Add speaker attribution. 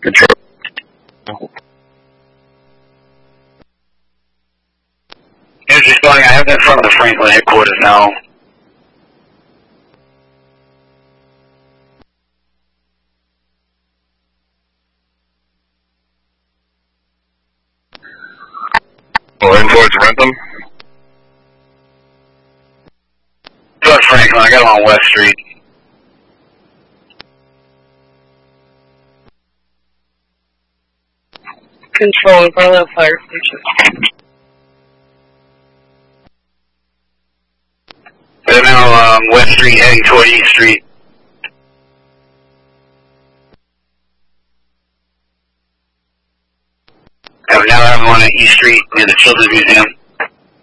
Speaker 1: Control. Here's responding. I have that in front of the Franklin headquarters now.
Speaker 2: Going towards Rentham.
Speaker 1: Towards Franklin. I got him on West Street.
Speaker 3: Control in front of the fire station.
Speaker 1: They're now West Street heading toward East Street. And now I'm on East Street near the Children's Museum.